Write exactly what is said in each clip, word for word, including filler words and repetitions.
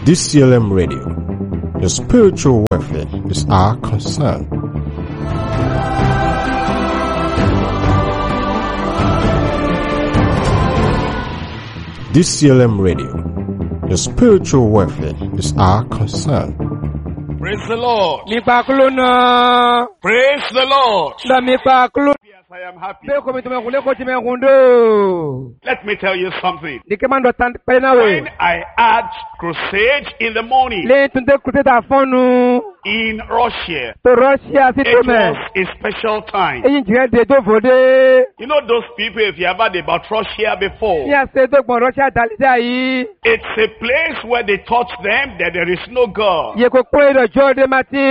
D C L M Radio. Your spiritual welfare is our concern. D C L M Radio. Your spiritual welfare is our concern. Praise the Lord. Nipakuluna. Praise the Lord. Da mipakuluna. Yes, I am happy. Beko mitumekule ko timekundu. Let me tell you something. Dikemando tant penawe. When I had crusade in the morning Le tunde kuteta fonu. in Russia, To Russia it sitome. was a special time. Eyin jire de do vode. You know those people, if you have heard about Russia before, Ni ase do gbon Russia dalida yi. it's a place where they taught them that there is no God. Ye ko pe do jode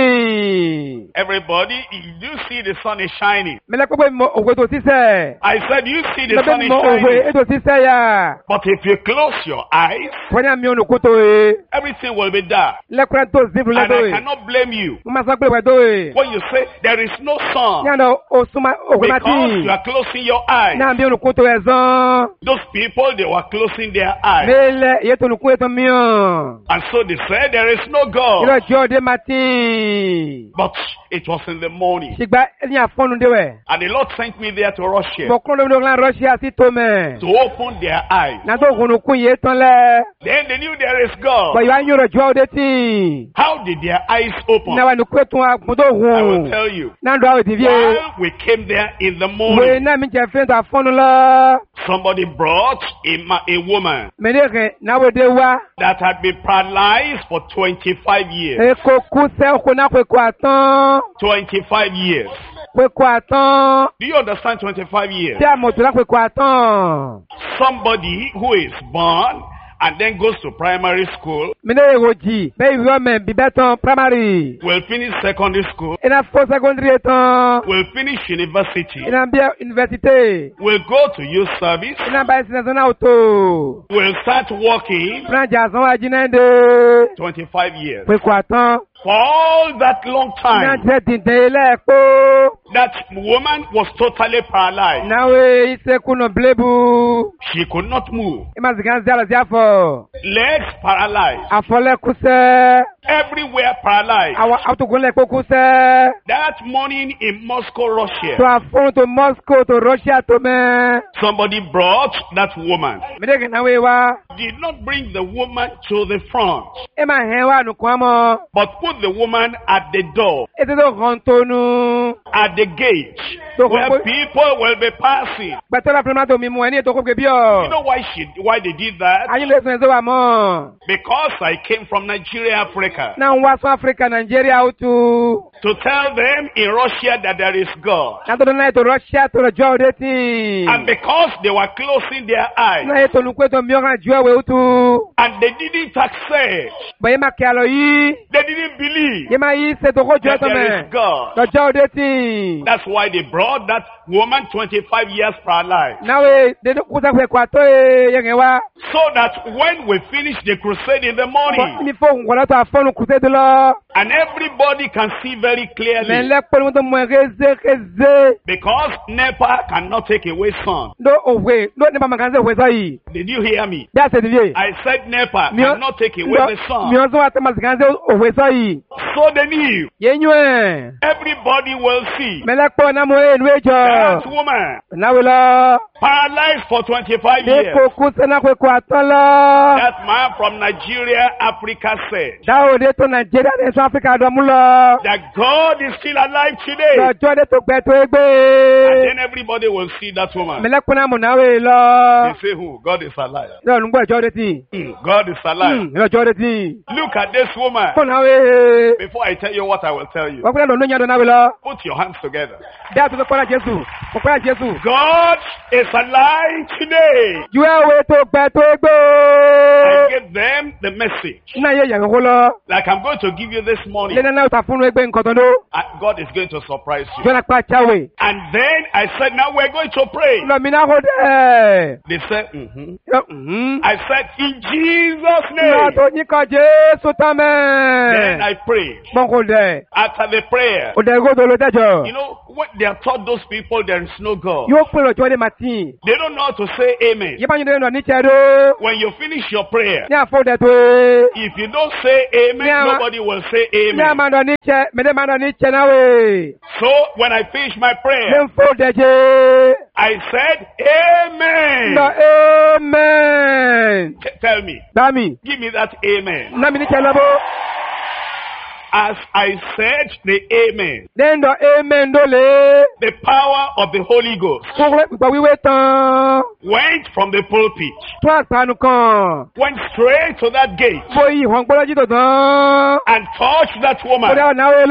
mati. Everybody, you see the sun is shining. Mele ko pe mo ogo to sise. I said, you see the Le sun pe is mo ogo shining. e do sise ya. But if you close your eyes, Ponya mi onu kuto e. everything will be dark. Le kura to zibu le And do I e. cannot blame you. Mo ma so pe we do e. When you say there is no sun, Nyando osuma ogo because mati. you are closing your eyes. Na mi onu kuto ezan. Those people, they were closing their eyes. Mele ye to nuku eto mion. And so they said there is no God. Ilo jode mati. But it was in the morning. Sigba ni afonu dewe. And the Lord sent me there to Russia Mo kon lo lan Russia si to me. to open their eyes. Na to gunu kun ye ton le. Then they knew there is God. Bo yo anyo ro jode ti. How did their eyes open? Na wa nuku eto agundo I will hun. tell you. Na ndo awo ti vie. While we came there in the We morning, na mi je fe to afonu la. somebody brought a, ma- a woman Me de ke na we de wa. that had been paralyzed for twenty-five years. E ko ku se ko na ko ko atan. twenty-five years. Ko ko atan. Do you understand twenty-five years? Ti a mo to la ko ko atan. Somebody who is born and then goes to primary school, Me de roji. Be yo men bi beton primary. will finish secondary school, Ina fo secondary etan. will finish university, Ina bia université. will go to youth service, Ina ba sinasa na auto. will start working. Franja son ajinende. twenty-five years. Pe ko atan. For all that long Ina time, je dinde le po. that woman was totally paralyzed. Na we ise kuno blebu. She could not move. Ima zikan zala ziafo. Legs paralyzed. Afole kuse. Everywhere paralyzed. Awa autogunle ko kuse. That morning in Moscow, To Russia, afon to Moscow to Russia to me. somebody brought that woman. Me de ke na we wa. Did not bring the woman to the front, Ema hewa nu kwamo. but put the woman at the door, Ete do rontonu. at the gate, So, where what- people will be passing. Gbàtọ́lá fúnra tó mi mú ẹ ní ètò kókè bí You ọ. know why she, why they did that? Ayé lè sùn ẹ̀sọ́ wa mọ́. Because I came from Nigeria, Africa, Náà ń wá sún Áfíríkà, Nàìjíríà ó tu. to tell them in Russia that there is God. Nàtọ́dọ̀ náà ètò Rọ́ṣíà tó lọ́jọ́ òde tì. And because they were closing their eyes, Náà ètò olùkọ́ ètò mìíràn ju ẹ̀wẹ̀ ó tu. and they didn't accept, Bọ̀yẹ́ máa kí a lọ yí. they didn't believe Yẹ́ máa yí ṣètò kó ju that ẹ̀tọ́ there mẹ́. is God. Lọ́jọ́ òde tì. That's why they brought that woman twenty-five years paralyzed. Náà wẹ̀ dédé kúta fún ẹ̀kọ́ àtọ́ yẹ̀ngẹ̀ wa. So that when we finish the crusade in the Bọ̀ morning, ní fóun kọ̀ lọ́tọ̀ àfọ́nù kùtẹ́ dé lọ. and everybody can see very clearly, Mẹ̀lẹ́ pẹ̀lú tó mú ẹ kéze kéze. because NEPA cannot take away sun. Ló òwe ló ní bàmà kan ṣe òwe sọ yìí. Did you hear me? Bí a ṣe dìde. I said NEPA Mi o- cannot take away the Mi sun. ò sọ wa tẹ́ ma sì kàn ṣe òwe sọ yìí. So they knew Yéyún ẹ̀. everybody will see Mẹ̀lẹ́ pọ̀ náà mo ẹ̀ nu that ẹjọ́. woman Náwó lọ. paralyzed for twenty-five Ní years. kò kú sẹ́nà pé kò àtọ́ lọ. That man from Nigeria, Africa said Dáwọ́ de tó Nàìjíríà ní South Africa dọ̀mú lọ. that God is still alive today. Lọ́jọ́ de tó gbẹ tó And gbé. then everybody will see that woman. Mẹ̀lẹ́ pọ̀ náà mo náwó yìí lọ. They say who? God is alive. Yóò nùgbọ́ ìjọ́ de tì. Hmm, God is alive. Ìjọ́ de tì. Look at this woman. Kò náwó yìí. Before I tell you what I will tell you, Wọ́n pẹ́ lọ́nà ìyàdọ̀ náwó lọ. put your hands together. Bí a tó tó kọ́ra Jésù. Kò kọ́ra Jésù. God is alive today. Ju ẹ̀wẹ̀ tó gbẹ tó gbé. I give them the message. Náà yẹ yẹ̀wò kó lọ. Like I'm going to give you this morning. Lẹ́nà náà ta fún ẹgbẹ́ nǹkan tó ló. Uh, God is going to surprise you. Jọ́nà pa cháwé. And then I said, now we're going to pray. Lọ́mìnà kò dẹ̀. They said, mm-hmm. Yọ, mhm. I said, in Jesus' Náà name. tó yín kan Jésù tán Then mẹ́. I prayed. Bọ́n kò dẹ̀. After the prayer, Kò dẹ̀ kó tó ló dẹ́jọ́. you know, what they have taught those people there is no God. Yóò pè lọ́jọ́ de màtí. They don't know how to say amen. Yẹ́bá yín lóyún lọ ní Chẹ́dó. When you finish your prayer, Ní àfọ̀dẹ̀ tó we. If you don't say amen, Yeah. nobody will say Ní amen. àmàdàn ní kyẹ, mẹ́lẹ́ àmàdàn ní kyẹ náà we. So when I finish my Ní prayer, nfo dẹ̀jẹ̀. I said, Amen. Nọ amen. T- tell me, Dami, give me that amen. náà mi ní kyẹ lọ́bọ̀. As I said the amen, Ní nọ amen dole. the power of the Holy Ghost Kúrẹ́ gbọ̀ wíwé tán. went from the pulpit, Tún àṣàánú kan. went straight to that gate Bóyí ìhàn gbọ́dọ̀ jí tán. and touched that Kódà woman ọ̀nà wẹ̀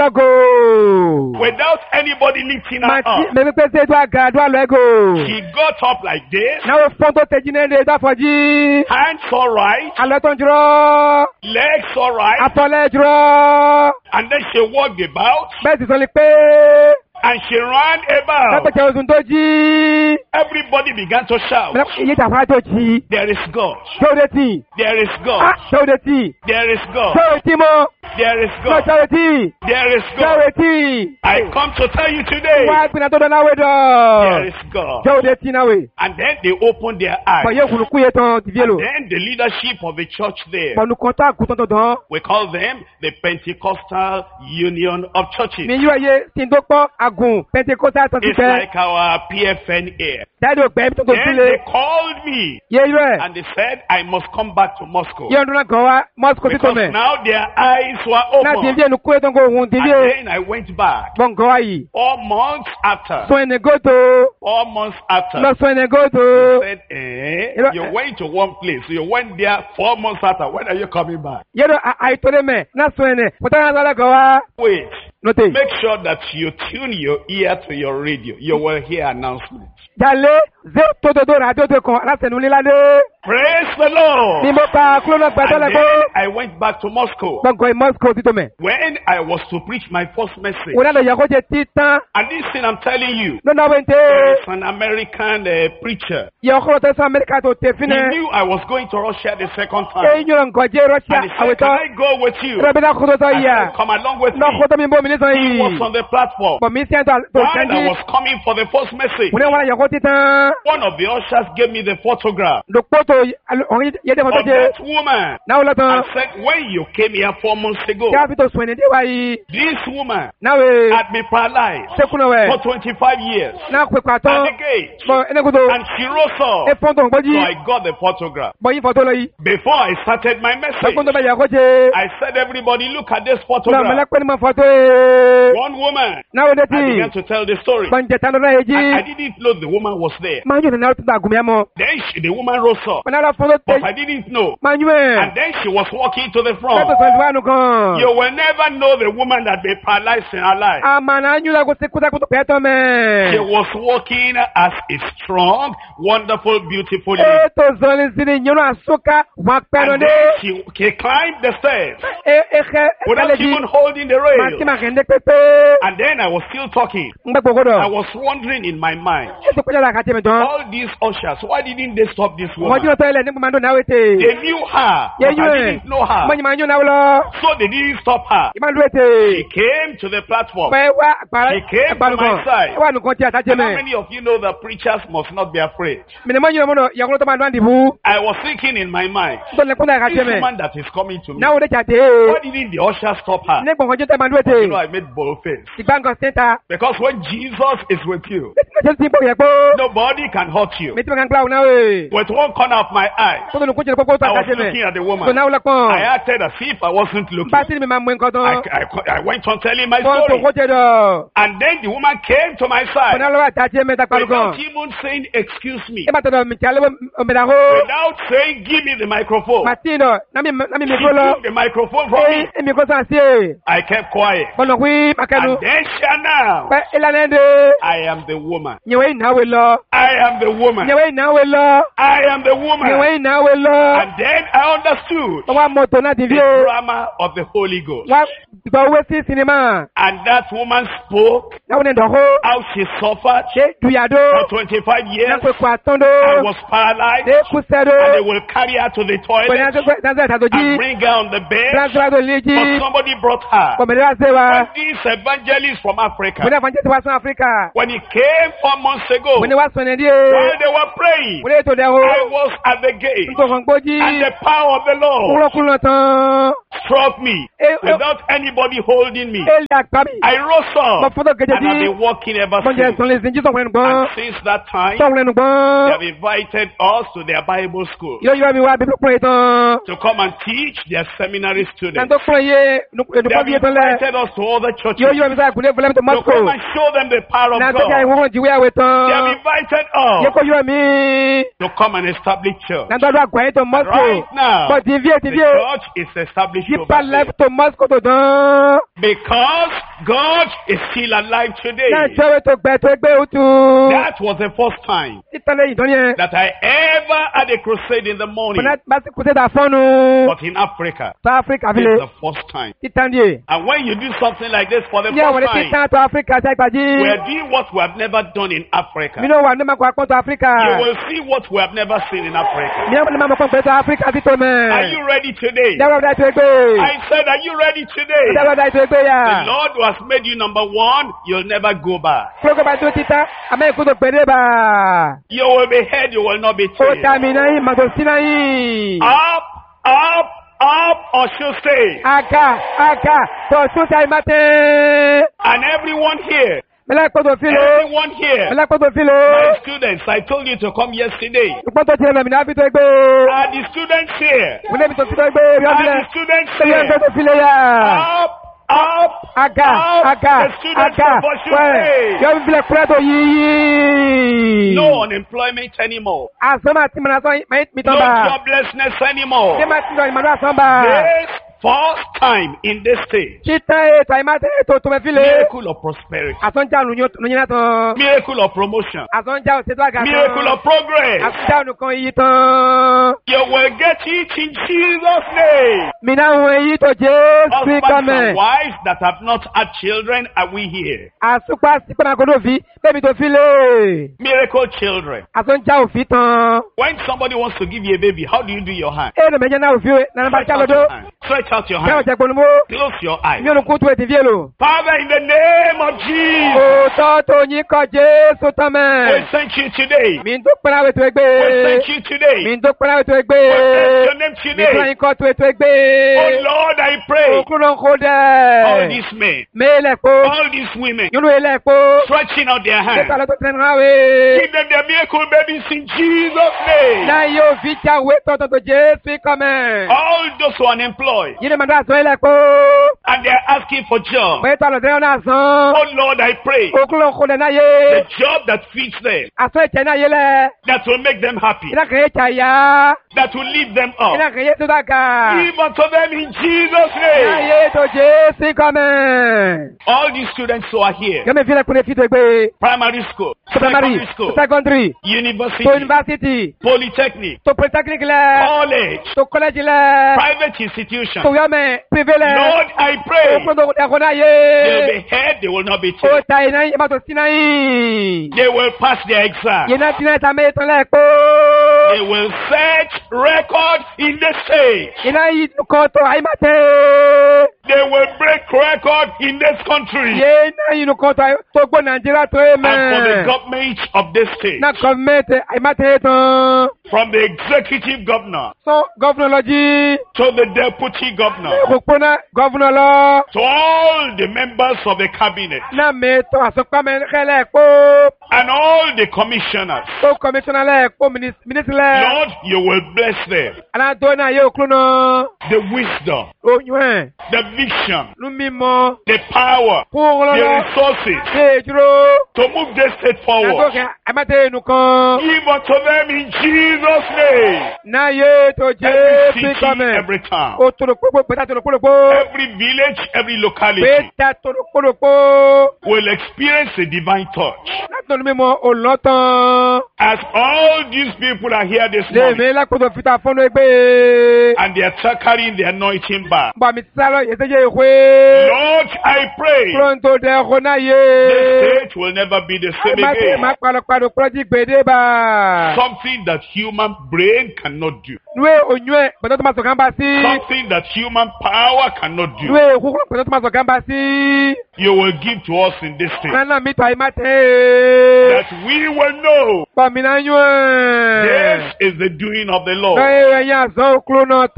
lọ́gọ̀. without anybody lifting her Màtí up. mẹ́mí pèsè ètò àgà àdúrà lẹ́gọ̀. She got up like this, Náà wẹ̀ fọ́n tó tẹ̀jí ní ẹ̀dẹ̀ ìdáfọ̀jí. hands all right, Alẹ́ tó ń jùlọ. legs all right, Àtọ̀lẹ̀ jùlọ. and then she walked about Bẹ́ẹ̀ sì sọ ni pé. and she ran about. Látọ̀kẹ́ oṣù tó jí. Everybody began to shout, Iye ìjàfà tó jí. there is God, Ṣéwòdé tì. there is Á God, ṣéwòdé tì. there is God, Ṣéwòdé tì mọ́. there is Náà God, ṣéwòdé tì. there is God. Ṣéwòdé tì. I come to tell you today, Wá gbìnà tó dọ́là wẹ̀ there dọ̀. is God. Ṣéwòdé tì náà wẹ̀. And then they opened their Bọ̀ eyes. yẹ kùnú kúyè tán ti fi èlò. Then the leadership of the church there, Bọ̀nù kan tá àkútọ̀ tó dán. we call them the Pentecostal Union of Churches. Mi yú ẹyẹ tí n tó pọ́ àgùn Pentecostal tó ti It's fẹ́. like our P F N here. Dáadé ògbẹ́ tó tó Then sílé. they called me Yé irú ẹ̀. and they said I must come back to Moscow. Yé ọdún náà kan wá Moscow sí Because tòmẹ̀. now their eyes were Náà ti open. fi ẹnu kúrẹ́ tó ń kó ohun ti And fi é. then I went back. Bọ̀ nǹkan wá yìí. Four months after, Sọ ẹnì gòtò. four months after, Lọ sọ ẹnì gòtò. said, eh, You know, you uh, went to one place, so you went there four months after. When are you coming back? Yé lọ àìtọ́lé mẹ́. Náà sọ ẹnì. Pọ̀tà náà lọ́lá kan wá. Wait. Note. Make sure that you tune your ear to your radio. You will hear announcements. Jalè zé tó tó tó rà tó tó kan aláṣẹ̀nu líládé. Praise the Lord. Ní mo pa kúló náà gbàtọ́ And lẹ́kọ́. then I went back to Moscow. Gbọ̀ngàn Moscow sí tòmẹ̀. When I was to preach my first message. Wọ́n náà lọ yẹ kó jẹ títán. And this thing I'm telling you, Lọ́nà wẹ̀ ń there tẹ́. is an American uh, preacher. Yẹ ọkọ̀ tẹ́ sọ Amẹ́ríkà tó tẹ̀ He fínẹ̀. knew I was going to Russia the second time. Eyín yóò nǹkan jẹ́ Russia And he said, can àwẹ̀tọ́. I go with you? Ẹ̀rọ bí náà kó tó sọ I yìí à. said, come along with me. Náà kó tó mi bó mi ní sọ He was yìí. on the platform. Bọ̀ mi sí ẹ̀ tó While I sẹ́ńdí. was coming for the first message, Mo ní wọn yẹ kó títán. one of the ushers gave me the photograph Dòpó tó ọ̀hún yẹ́dẹ̀ fọ́tò of jẹ́. that woman. Náà wọ́n lọ tán. And said, when you came here four months ago, Kí a fi tó sùn ẹni dé wáyé. this woman Náà wẹ̀. had been paralyzed Sẹ́kùnà wẹ̀. for twenty-five years Náà pè at pàtó. the gate. Bọ̀ ẹni kò tó. And she rose Ẹ up. fọ́n tó ń gbọ́jí. So I got the photograph. Bọ̀ yín fọ́tò lọ yìí. Before I started my message, Sẹ́kùn tó bá yẹ kó ṣe. I said, everybody, look at this Náà photograph. mẹ́lẹ́pẹ́ ni mo fọ́tò ẹ̀. One woman. Náà wọ́n dé I began tí. to tell the story. Bọ̀ ń jẹ tánú náà yẹ I, I jí. didn't know the woman was there. Máa ń yóò nínú tó àgùnmí ẹ̀ mọ́. Then she, the woman rose up. Bọ̀ náà lọ fọ́tò But tẹ̀. I didn't know. Máa ń yún ẹ̀. And then she was walking to the Bẹ́ẹ̀ tó front. sọ ìdíwánu kan. You will never know the woman that been paralyzed in her life. Àmà náà ń yún lọ́kọ̀ sí kútakútù pẹ́ẹ́tọ́ She mẹ́. was walking as a strong, wonderful, beautiful lady. Ètò zọlí sí ni yẹnu àsúká wà pẹ́ẹ́nu And dé. then she, she climbed the stairs Ẹ̀ẹ́kẹ́ without ẹ̀kálẹ́jì. even holding the Màá kí rail. màá kẹ́ ń dé pépé. And then I was still talking. Ń gbẹ́ gbogbo dọ̀. I was wondering in my mind, Ètò pẹ́jọ́ la kàtí mi tán. all these ushers, why didn't they stop this Wọ́n woman? jí lọ tọ́ ilẹ̀ nígbà máa ń dún náà wété. They knew her, Yẹ but yún I ẹ̀. didn't know her. Mọ̀nyí máa ń yún náà lọ. So they didn't stop her. Ìmá ń dún wété. She came to the platform. Pẹ́ wá àgbàrá She came to ẹ̀gbánu my kan. side. Ẹ wà nùkan tí a tàjẹ́ And how mẹ́. many of you know that preachers must not be afraid? Mìnìmọ́ yín lọ́mọdọ̀ ìyàwó tó máa dún àdìbò. I was thinking in my mind, Tó lẹ́kún náà kàtí this mẹ́. woman that is coming to me, Náà wọ́n dé jáde. why didn't the usher stop her? Ní gbọ̀ngàn jẹ́ tẹ́ máa dún wété. You know, I made bold face. Ìgbà nǹkan sẹ́ńtà. Because when Jesus is with you, Ṣé ti bọ̀ yẹ pé? nobody can hurt you. Mi ti máa ń gbà wọn náà wẹ̀. With one corner of my eye, Kó tó nù kó jẹ́ kókó tó I was àtàjẹ́ looking mẹ́. at the Tó woman. náà wọlé pọ̀n. I acted as if I wasn't looking. Bá tí mi máa mú nǹkan I, tán. I, I went on telling my Wọ́n tó story. kó jẹ́ dọ̀. And then the woman came to my Kó side náà lọ́wọ́ àtàjẹ́ mẹ́ta palu kan. without even saying, excuse me, Ẹ bá tọ̀dọ̀ mi kí alẹ́ òmìnira hó. without saying, give me the microphone. Màtí nọ, námi mi She kó lọ. took the microphone from Ẹ me. ẹ̀mí kó sàn sí ẹ̀. I kept quiet. Bọ̀nà wí màkẹ́nu. And then she announced, Pẹ́ ìlànà ẹ̀dẹ̀. I am the woman. Nyẹ̀wé ìnáwó lọ. I am the woman. Nyẹ̀wé ìnáwó lọ. I am the Nyẹ̀wé woman. ìnáwó lọ. And then I understood Wọ́n wá mọ̀tò náà ti the fi é. drama of the Holy Ghost. Wá gbọ́ owó sí sinimá. And that woman spoke Náwó ni dọ̀kọ́. how she suffered Ṣé dùyàdó? for twenty-five years Náà pé kó àtọ́ndó. and was paralyzed. Ṣé kú sẹ́dó? And they will carry her to the Pẹ̀lú toilet ẹ̀sẹ̀ dáńsẹ̀ ìtàgójì. and bring her on the bed. Bíláṣẹ́ tó lé jí. But somebody brought her. Kọ̀mẹ̀dé wá sí wa. When this evangelist from Mo ní Africa, àfọ̀njẹ́ ti wá sí Áfíríkà. when he came four months ago, go. Wene wa sone die. While they were praying, Wene to de ho. I was at the gate, Nto kan gboji. and the power of the Lord Kulo kulo tan. struck me Eh, eh. without anybody holding me. Eli akpabi. I rose Mo up, foto and I've kejeji. been walking ever Mo je since. son le sinji so wenu And gbon. since that time, So wenu they gbon. have invited us to their Bible school Yo yo mi wa Bible pray tan. to come and teach their seminary Na students. to pray ye nu They nu have ko ye tan le. invited us to other churches Yo yo mi sa kule vole to to come Moscow. and show them the power of Na to ja God. iwo jiwe awe They have tan. invited Ye us ko yo mi. to come and establish church. Na to do agwa to Moscow. Right now, But the vie the the vie. church is established Di over pa there. left to Moscow to dan. Because God is still alive today. Na chewe to gbe to gbe utu. That was the first time Itale idon ye. that I ever had a crusade in the morning. Bana basi kuse da fonu. But in Africa, South Africa it's vile. the first time. Itandie. And when you do something like this for the Yeah, when first it time, titan to Africa sai we gbaji. are doing what we have never done in Africa. Mi no wa ne ma ko akon to Africa. You will see what we have never seen in Africa. Mi no ma ko to Africa ti to me. Are you ready today? Dawo da to gbe. I said, are you ready today? Dawo da to gbe The ya. Lord who has made you number one, you'll never go back. Koko ba to tita. Ame ko to gbe ba. You will be head, you will not be O tail. ta mi na yi ma to si na yi. Up, up, up, or she'll say. Aka aka to so sai mate. And everyone here, Mela ko to filo. everyone here, Mela ko to filo. my students, I told you to come yesterday. Ipo to tire mi na bi to gbe. Are the students here? Mo le bi to fi to gbe. Yo Are bile. the students Yo here? to filo ya. Up, up, Aga, up. aga, The students aga. of us should Well, say. yo bile kura to yi. No unemployment anymore. Asoma ti mana so mai mi No to ba. joblessness anymore. Ṣé máa ti lọ ìmọ̀lá sán bá? This first time in this state. Títẹ́ ètò àìmáṣe ètò tó mẹ́ fílẹ̀. Miracle of prosperity. Àsọ̀njà olùyìn náà tán. Miracle of promotion. Àsọ̀njà òṣèlú àga tán. Miracle of progress. Àsọ̀njà olùkan iyì tán. You will get it in Jesus' name. Mìíràn àwọn èyí tó jẹ́ sí Husbands kọ́mẹ̀. and wives that have not had children, are we here? Àsùpá sípẹ́nà kò lófi bẹ́ẹ̀ni tó fílẹ̀. Miracle children. Àsọ̀njà òfin tán. When somebody wants to give you a baby, how do you do your hand? Èèlò méjì náà òfin náà bá Stretch out jálódó. your hand. Stretch out your Kẹ́wọ̀n hand. jẹ́ gbólúmọ́. Close your eyes. Mi ò ní kú tu ètì fíè lò. Father, in the name of Jesus, Òótọ́ tó yín kọ Jésù tán we mẹ́. thank you today. Mi ń tó pẹ́lá ètò We ẹgbẹ́. thank you today. Mi ń tó pẹ́lá ètò We bless ẹgbẹ́. your name Mi tó today. yín kọ́ tó ètò Oh ẹgbẹ́. Lord, I pray. Òkúrò ló ń kó All dẹ̀. these men, Mélẹ̀ kó. all these women, Yúlù ilẹ̀ kó. stretching out their Ṣé hands. kàlọ́ tó tẹ̀ ní wáwé? Give them their miracle babies in Jesus' name. Náà yóò fi jáwé tọ́tọ́ tó Jésù kọ́ mẹ́. All those who are unemployed Yìí ni màdá sọ ilẹ̀ kó. and they are asking for job. Bẹ́ẹ̀ tó àlọ́ tẹ́lẹ̀ náà sàn. Oh Lord, I pray. Òkúrò ló ń kó dẹ̀ náà The yé. job that feeds them, Àsọ ìtẹ̀ náà yé lẹ̀. that will make them happy, Iná kàn yé tà yá. that will lift them Iná up. kàn yé tó dàgà. Give unto them in Jesus' Náà name. yé tó Jésù kọ́ mẹ́. All these students who are here, Yọ́mi fi lẹ́kùnrin fi tó gbé. primary school, Primary, secondary school, secondary, university, to university, polytechnic, to polytechnic lẹ̀. college, To college lẹ̀. private institution. To yọ́mẹ̀ privé lẹ̀. Lord, I pray. Òkúrò tó ẹ̀kọ́ náà They will yé. be head, they will not be Ó tail. ta iná yìí, ẹ má tó sí náà yìí. They will pass their exam. Yìí náà ti náà ta mẹ́ tán lẹ̀ kó. They will set record in the state. Iná yìí kọ́ tó àyè má tẹ́. They will break record in this country Yé iná yìí kọ́ tó àyè tó gbó Nàìjíríà tó yé and for the mẹ́. government of this state. Náà gọ́ọ̀mẹ̀ntì àyè má tẹ́ tán. From the executive governor Sọ gọ́vùnà lọ jí. to the deputy governor Òpópónà gọ́vùnà lọ. to all the members of the cabinet Náà mẹ́tọ́ àsopámẹ́ kẹ́lẹ́ kó. and all the commissioners. Tó kọmíṣánná lẹ̀ kó mínísítì lẹ̀. Lord, you will bless them. Aláǹtó náà yóò kúrò náà. The wisdom, Oyún ẹ̀. the vision, Nú mímọ́. the power, Fún the ọlọ́lọ́. resources Ṣé ìdúró? to move this state Nàtó forward. kẹ́ àmọ́tẹ́ inú kan. Give unto them in Jesus' name. Náà yé tó Every Jésù city, kọ́mẹ̀. every town, Ó tòrò pópó pẹ̀tà tòrò pólòpó. every village, every locality Pẹ̀tà tòrò pólòpó. will experience a divine touch. Látọ̀ ní mímọ́ olùlọ́tàn. As all these people are here this Lèmi morning lákòóso fìtà fọ́nù ẹgbẹ́. and they are carrying the anointing bar. Bọ̀ mi sálọ yẹ̀sẹ̀jẹ̀ ìwé. Lord, I pray Pronto dẹ̀ ẹ̀kọ́ náà this yé. state will never be the same Àìmáṣe máa again. palọ̀palọ̀ kúrọ́jì gbèdé bá. Something that human brain cannot do. Nue onywe pẹ̀lú tó máa sọ gánba sí. Something that human power cannot do. Nue kúkúrú pẹ̀lú tó máa sọ gánba sí. You will give to us in this thing. Nana mi tó àyè má tẹ́. That we will know. Pàmìnà yún. This is the doing of the Lord. Bẹ́ẹ̀ ẹ̀yà àzọ́ kúrò náà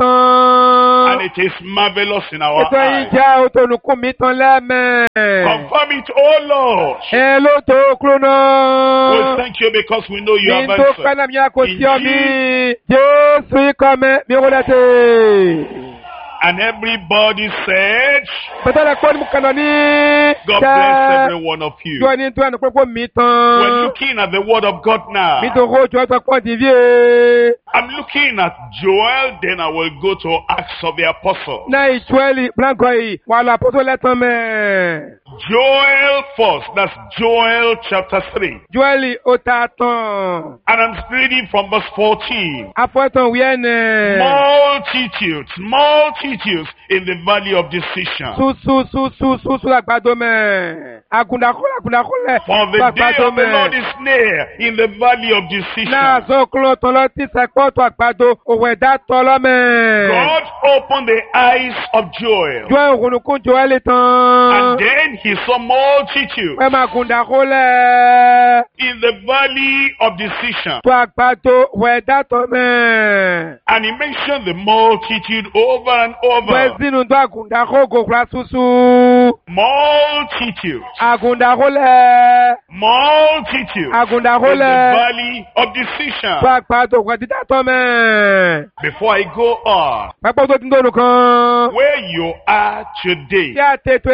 tán. And it is marvelous in our Ètò yìí eyes. jẹ́ òtònùkún mi tán lẹ́mẹ̀. Confirm it, O Lord. Ẹ ló tó kúrò náà. We thank you because we know you Mi have tó answered. pẹ́ náà mi yà kó In sí ọ mi. Jésù ikọ̀ mẹ́ mi kò lẹ́tẹ̀. And everybody said, Pẹ̀tẹ́lẹ̀ kọ́ ni mo kàn lọ ní. God bless every one of you. Jọ́ ni tó ẹnu pé kó mi We're tán. looking at the word of God now. Mi tó kó jọ tó pọ̀ tì vie. I'm looking at Joel, then I will go to Acts of the Apostles. Náà ìtúwẹ́lì blanco yìí wà lọ àpótó lẹ́tàn mẹ́. Joel first, that's Joel chapter three. Jọ́ẹ̀lì ó ta tán. And I'm reading from verse fourteen. Afọ́tàn wíẹ́nẹ̀. Multitudes, multitudes in the valley of decision. Sú sú sú sú sú sú àgbàdo mẹ́. Àgùndàkọ́lẹ̀ àgùndàkọ́lẹ̀ For the day àgbàdo of the Lord mẹ́. is near in the valley of Náà decision. sọ kúlọ̀ tọ́lọ́ tí sẹ́pọ̀tù àgbàdo òwò ẹ̀dá tọ́lọ́ mẹ́. God opened the eyes of Joel. Jọ́ ìhùnùkún Jọ́ẹ̀lì tán. And then he saw multitudes Ẹ máa gùndàkọ́lẹ̀. in the valley of decision. Tó àgbàdo òwò ẹ̀dá tọ́ mẹ́. And he mentioned the multitude over and Bẹ́ẹ̀ over. sínú tó àgùndàkọ́ gòkúra súsú. Multitudes. Àgùndàkọ́lẹ̀. Multitudes in the Àgùndàkọ́lẹ̀. valley of Tó decision. àgbàdo òwò ẹ̀dá tọ́ mẹ́. Before I go on, Pápá tó ti ń dòdò kan. where you are today Tí a tètò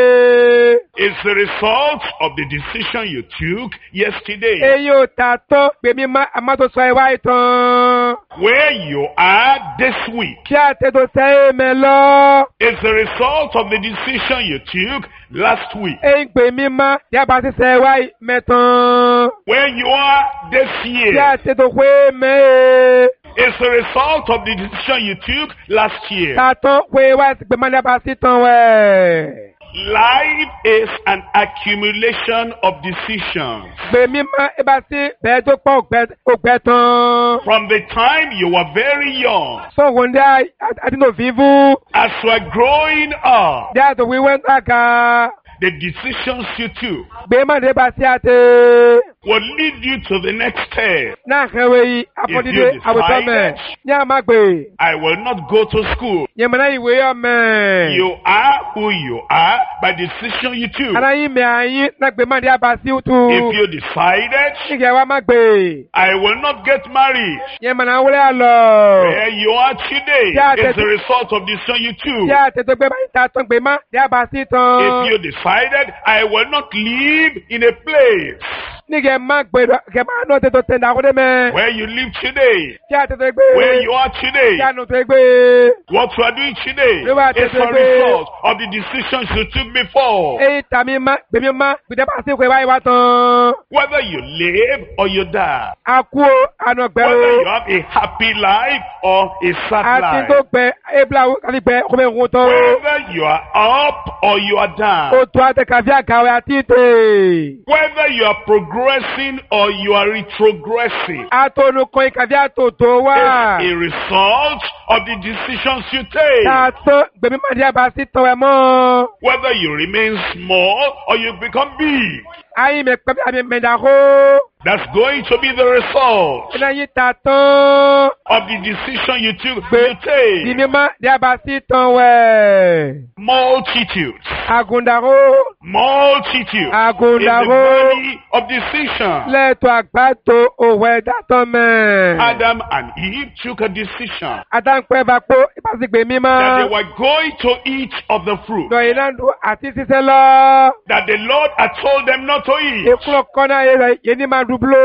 ẹgbẹ́. is the result of the decision you took yesterday. Èyí ò tà tán pèmí àmọ́tòsọ ẹwà ìtàn. Where you are this week Tí a tètò sẹ́yìn mẹ́ lọ. is the result of the decision you took last week. Èyí pèmí má tí a bá ti sẹ́ ẹwà mẹ́tàn. Where you are this Tí year a tètò pé mẹ́. is the result of the decision you took last year. Tà tán pé wá sí pé má ní a bá sí tán wẹ̀. Life is an accumulation of decisions. Pèmí má ẹ bá sí bẹ́ẹ̀ tó pọ̀ ògbẹ́ tán. From the time you were very young, Sọ̀rọ̀ ndé àdínà fífú. as you are growing up, Dí àtò wíwẹ́ ń tàkà. the decisions you took Gbé má ní ẹ bá sí àtẹ. will lead you to the next step. Náà kẹwé yìí àfọ̀dídé àwùjọ mẹ́. Ní àmàgbé. I will not go to school. Yẹ̀mọ̀nà ìwé ọmọ. You are who you are by decision you took. Ara yín mẹ́ àyín náà gbé má ní abàsí If tu. you decided, Nígbà wa má gbé. I will not get married, Yẹ̀mọ̀nà wúlẹ̀ àlọ́. where you are today Yeah, is that- the result of the decision you Tí took. a tètè gbé báyìí ta tán gbé má ní abàsí tán. If you decided, I will not live in a place Nígbà má gbé kẹ má nọ tètè tẹ̀ dàkúndé mẹ́. where you live today, Tí a tètè gbé. where you are Tí today. a nù tẹ̀ gbé. What you are doing today You are is a today. result of the decisions you took before. Èyí tàmí má gbèmí má gbèdé bá sí ìwé báyìí wá tán. Whether you live or you die. A kú o, àná gbẹ Whether o. you have a happy life or a sad Àti tó life. gbẹ ebla kàlí gbẹ kọ́mẹ ìhun tán. Whether you are up or you are down. O tó àtẹ̀kàfí àgàwé àti ìtè. Whether you are progressing or you are retrogressing. Atonu kan ìkàdí àtòtò wá. Is a result of the decisions you take. Tààtọ́ gbèmí máa di àbàsí tán ẹ mọ́. Whether you remain small or you become big. Ayé mi pẹ́ bí àmì mẹ́dàkó. That's going to be the result Iná yín tààtọ́. of the decision you took. Gbé You take. di mi máa di àbàsí tán wẹ̀. Multitudes. Àgùndàró. Multitudes. In the Àgùndàró. valley of decision. Lẹ́ẹ̀tọ́ àgbàdo òwò ẹ̀dá tán mẹ́. Adam and Eve took a decision Adáǹpẹ́ bá pọ́ ìbásígbè that they mímọ́. were going to eat of the fruit Lọ ìlànà àti ṣiṣẹ́ lọ. that the Lord had told them not to eat. Èkúrọ̀ kọ́nà rẹ̀ yé ní máa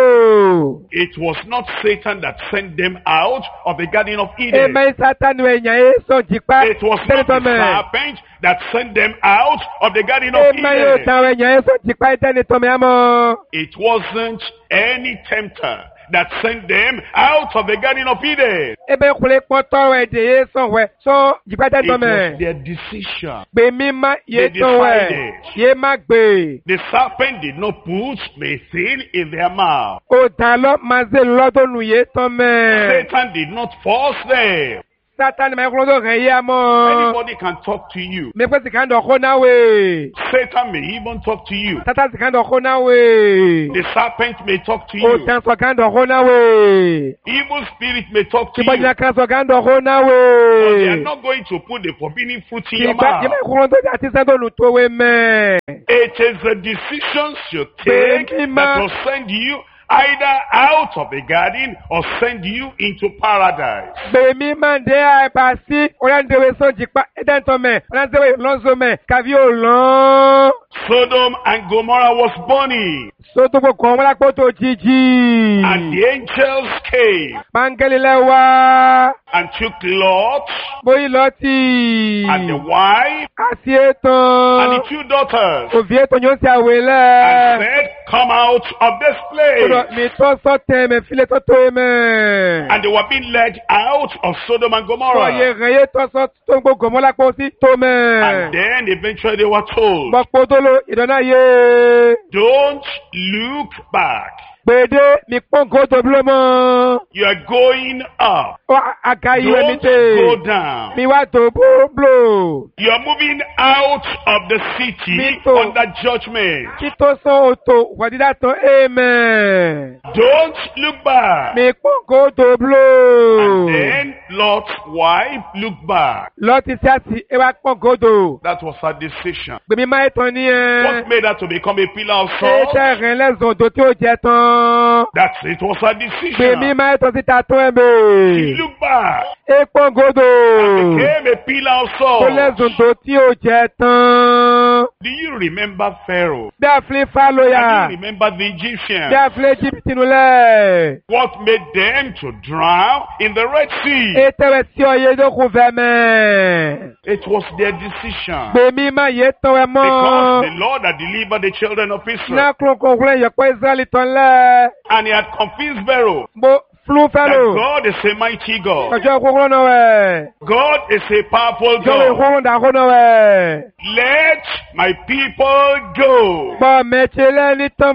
dúblò. It was not Satan that sent them out of the Garden of Eden. Èmẹ́ sátánù ẹ̀yàn yé sọ jìpá. It was Tẹ́lẹ̀ not tán the mẹ́. serpent that sent them out of the Garden of Èmẹ́ yóò Eden. tàn ẹ̀yàn yé sọ jìpá ìtẹ́ni tán mẹ́ mọ́. It wasn't any tempter that sent them out of the Garden of Eden. Ebe kule pọ́tọ́ ẹ̀ dè yé sọ̀n wẹ̀ sọ jìpátẹ́ It tọ́ mẹ́. was their decision. Gbè mí má yé They tọ́ wẹ̀ decided. yé má gbè. The serpent did not put the thing in their mouth. O tà lọ máa zé lọ́dọ̀ nù yé tọ́ mẹ́. Satan did not force them. Sátánì máa kúrò tó rẹ̀ yé amọ́. Anybody can talk to you. Mi pẹ́ sì kàn dọ̀ kó náà wè. Satan may even talk to you. Sátánì sì kàn dọ̀ kó náà wè. The serpent may talk to O you. tàn sọ̀ kàn dọ̀ kó náà wè. Evil spirit may talk to Kìbọ̀ you. jìnnà kan sọ̀ kàn dọ̀ kó náà But they are wè. not going to put the forbidden fruit in your Kìbọ̀ jìnnà mouth. kúrò tó jà tí sẹ́dọ̀ nù tó wé mẹ́. It is the decisions you take that will send you either out of the garden or send you into paradise. Gbèmí máa ń dé àìbá sí orílẹ̀-èdè sọ́jì pa ẹ̀dẹ́ntọ́mẹ̀ orílẹ̀-èdè lọ́sọ̀mẹ̀ kàbí òlàn. Sodom and Gomorrah was burning, Sótógbò kan wọ́n lápò tó jíjì. and the angels came Pángẹ́lì lẹ́wà. and took Lot Bóyí lọ́tì. and the wife Àti and ètàn. the two daughters Òfì ètàn yóò ti àwẹ̀ and lẹ̀. said, "Come out of this Kúrò place." mi tó sọ́tẹ̀ mẹ́ fílẹ̀ tó tó mẹ́. And they were being led out of Sodom and Kúrò Gomorrah. yẹ rẹ̀ yé tó sọ́ tó gbogbo mọ́ lápò sí tó mẹ́. And then eventually they were told, Gbọ́pọ̀ tó lo ìdáná yé. "Don't look back. Gbèdé mi pọ́n kó tó bílọ̀ mọ́. You are going up. Ó àga ìwé mi Don't tè. go down. Mi wá tó búlò. You are moving out of the city Mito. under judgment. Kí tó sọ òtò wàdídà tán amen. Don't look back." Mi pọ́n kó tó bílò. And then Lot's wife looked back. Lọ́tí sí àti ewa pọ́n kó tó. That was her decision. Gbèmí máa tán ní ẹ. What made her to become a pillar of Ṣé salt? tẹ́ rìn lẹ́sùn tó tí ó jẹ tán? That's it was her Gbèmí decision. máa tán síta tó ẹ̀ She bè. looked back. E pọ́n kó tó. Became a pillar of Kó salt. lẹ́sùn tó tí ó jẹ tán. Do you remember Pharaoh? Bí a fi fa Do lóya. you remember the Bí Egyptians? a fi Egypt nulẹ̀. What made them to drown in the Red Sea? E tẹ́wẹ̀ sí ọyẹ dókun fẹ́ mẹ́. It was their decision. Gbèmí máa yé tán ẹ Because the mọ́. Lord had delivered the children of Israel. Náà kúrò kò wúlẹ̀ yọ̀pọ̀ Ísírẹ́lì tán lẹ̀. And he had convinced Pharaoh Mo flu that fẹ́lò. God is a mighty God. Ọjọ́ ìkókó náà wẹ̀. God is a powerful Ọjọ́ God. ìkókó dàkó náà wẹ̀. Let my people go. Gbọ́ mẹ́tẹ́ lẹ́ni tán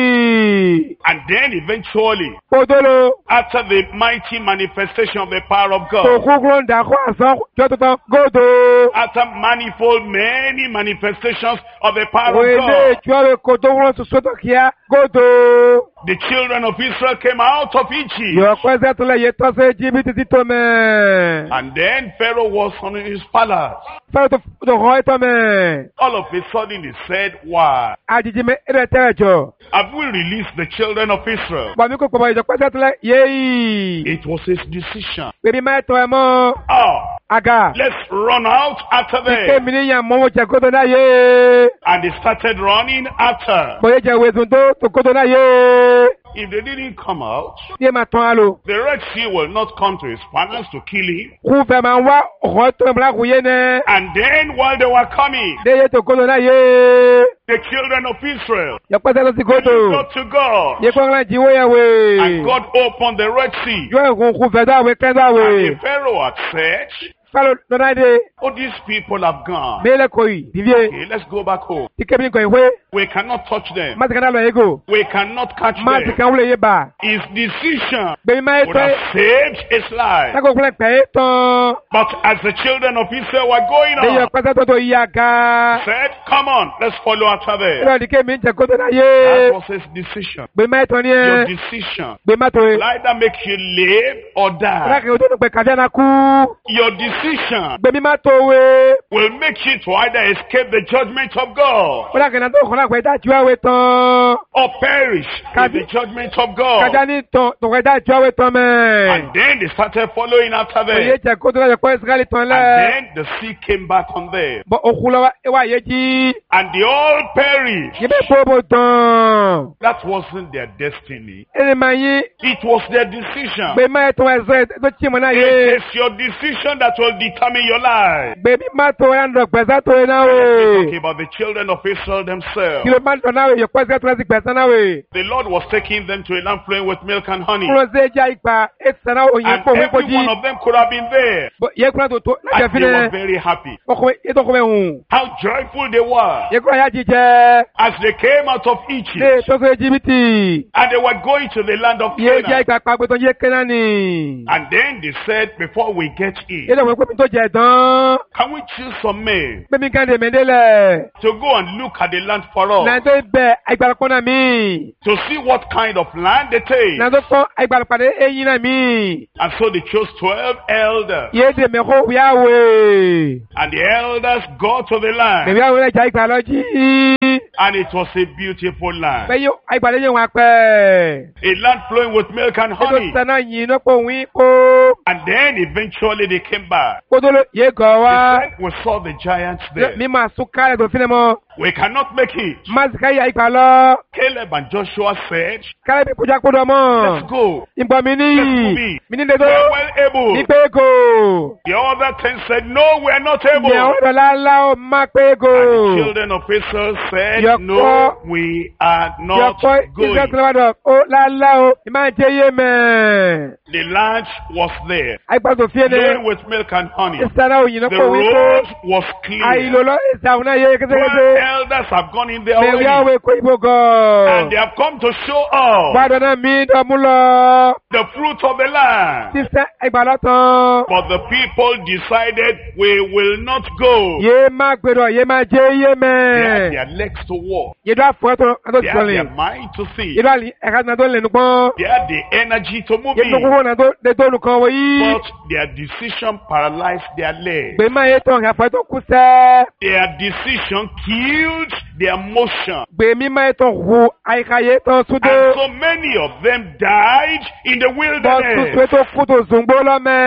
borí. And then eventually, Podolo. after the mighty manifestation of the power of God, Òkúkúrò dàkó àsán jọ́ tuntun gòdò. after manifold many manifestations of the power of Wèlé God, ìjọ́ rẹ̀ kò tó wọ́n soso tó kíá gòdò. the children of Israel came out of Egypt. Yọ̀pọ̀ ẹsẹ̀ tó lẹ̀ yé tọ́ sí Íjíbítì tí tó mẹ́. And then Pharaoh was on his palace. Fẹ́rẹ̀ tó tó hàn ẹ́ tọ́ mẹ́. All of a sudden he said, "Why? Àjèjì mẹ́ ẹ̀rẹ̀ tẹ́rẹ̀ jọ. Have we released the children of Israel?" Bọ̀mí kò pọ̀ ìjọpọ̀ ẹsẹ̀ tó lẹ̀ yéyì. It was his decision. Bèbí máa tọ́ ẹ mọ́. Oh, Àgà. let's run out after Ike them. mi ní yàn mọ́ wọ́n jẹ kótó náà yé. And they started running after. Bọ̀yé jẹ wẹ̀sùn tó tó kótó náà yé. If they didn't come out, Yé máa tán á lò. the Red Sea will not come to his palace to kill him. Kú fẹ́ máa wá ọ̀họ́ tó ń bla kú yé nẹ́. And then while they were coming, Dé yé tó kótó náà yé. the children of Israel Yọ̀pọ̀ ẹsẹ̀ tó ti they kótó. looked up to God. Yé kọ́ ńlá jíwó yẹ wé. And God opened the Red Sea. Yọ ìkún kú fẹ́ dáwé kẹ́ And dáwé. the Pharaoh had said, Fẹ́lẹ̀ lọ́nà dé. "Oh, these people have gone. Bẹ́ẹ̀lẹ̀ kò yìí. Dìbíye. Okay, let's go back home. Tí kébìnrin kò ìwé. We cannot touch them. Má ti kàn dá lọ yé gò. We cannot catch Má ti them." kàn wúlò yé bà. His decision Gbèmí máa would tọ́. have saved his life. Sákò kúlẹ̀ pẹ̀ é tán. But as the children of Israel were going Dé yọ on, pẹ́sẹ́ tó tó yí àga. said, "Come on, let's follow after them." Ìrọ̀ ní kémi ń jẹ kótó náà That yé. was his decision. Gbèmí máa tọ́ ní Your ẹ. decision Gbèmí máa tó will yé. either make you live or die. Lákì ojú ní pẹ̀ kàdé náà kú. Your decision Gbèmí máa tó wé. will make you to either escape the judgment of God Ó lákì náà tó kọ́ náà pẹ̀ dájú àwẹ̀ tán. or perish in Kadi- the judgment of God. Kàdá ní tán tó pẹ̀ dájú àwẹ̀ tán mẹ́. And then they started following after Òye them. jẹ kótó náà yẹ kọ́ Ísírẹ́lì tán And lẹ̀. then the sea came back on them. Bọ̀ òkú lọ́wọ́ ẹwà yé jí. And they all perish. Yebe bobo tán. That wasn't their destiny. Ẹni máa yí. It was their decision. Gbé máa tó ẹ̀sọ́ tó tí mo náà It yé. is your decision that will determine your life. Gbé bí máa tó ẹ̀ ń dọ̀ gbẹ̀sán tó ẹ̀ náà We're wè. talking about the children of Israel themselves. Kí ló máa ń tọ̀ náà wè yẹ pẹ́sẹ́ tó ẹ̀ sì gbẹ̀sán náà wè. The Lord was taking them to a land flowing with milk and honey. Kúrò sí ẹja ìgbà ẹ̀sán náà òyìn And pọ̀ wí kò every jí. one of them could have been there. Yẹ kúrò tó tó lájẹ̀ And fi they were ní. very happy. Ọkùnrin ètò ọkùnrin hùn. How joyful they were Yẹ kúrò ayá jíjẹ. as they came out of Lé Egypt. tó sọ Ejibiti. And they were going to the land of Yé jẹ́ Canaan. ìgbà pàgbé tó yé kẹ́nà ni. And then they said, before we get Yé in, lọ́wọ́ pé mi tó jẹ tán. can we choose some men Pé mi kàn dé mẹ́ndélẹ̀. to go and look at the land for us, Nà tó bẹ̀ àgbàlùpọ̀ náà mi. to see what kind of land it is? Nà tó kọ́ àgbàlùpàdé eyín náà mi. And so they chose twelve elders. Yé dè mẹ́kọ́ wíyáwé. And the elders got to the land. Bẹ̀bí àwọn ẹja ìgbà lọ jí. And it was a beautiful land. Bẹ́ẹ̀ yóò àgbàlẹ̀ yẹn wọn pẹ́. A land flowing with milk and Ètò honey. sẹ́nà yìí náà pọ̀ wí kó. And then eventually they came back. Kótó ló yé gọ̀ wá. They said, we saw the giants there. Mi máa sún kárẹ̀ tó fi lẹ̀ mọ́. We cannot make it. Má sì ká yà ìgbà lọ. Caleb and Joshua said, Kárẹ̀ bí kújà kó dọ̀ mọ́. let's go. Ìgbà mi ní. Mi ní lè tó. We're well able. Ní pé kò. The other ten said, no, we're not able. Ní àwọn ọ̀dọ̀ láńlá ó má pé kò. And the children of Israel said, Yọkọ- no, we are not Yọ̀pọ̀ ìṣẹ́ going. tó lọ́wọ́ ó láńlá ó. Ìmá jẹ́ yé mẹ́. The land was there, Àìgbà tó fi ẹni. flowing with milk and honey. Ìsára òyìn náà The kò wí kó. road was clear. Àìlò lọ ìsàwọn náà yé Twelve kétékété. elders have gone in there Mẹ̀rí already. àwọn èkó ìbò And they gan. have come to show us Gbàdọ̀ náà mi dọ̀mú lọ. the fruit of the land. Sísẹ́ ẹgbà lọ́tàn. But the people decided we will not go. Yé má gbèrò yé má jẹ́ yé They had mẹ́. their legs to walk. Yé dọ́ àfọ̀ tó àtọ́ They ti had sọ̀lẹ̀. their mind to see. Yé dọ́ àlì ẹ̀ka náà tó lẹ́nu pọ́n. They had the energy to move Yé tó in. kúkú náà tó lè tó olùkọ́ wọ yí. But their decision paralyzed their legs. Gbé má yé tán àfọ̀ tó kú sẹ́. Their decision killed their motion. Gbé mi má yé tán hu àyíká yé tán súdó. And so many of them died in the Bọ́ wilderness tuntun tó kú tó zùngbó